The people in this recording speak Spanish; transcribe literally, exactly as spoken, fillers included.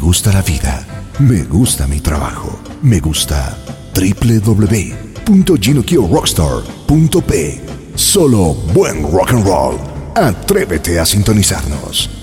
gusta la vida, me gusta mi trabajo, me gusta doble u doble u doble u punto ginokio rockstar punto p. Solo buen rock and roll. Atrévete a sintonizarnos.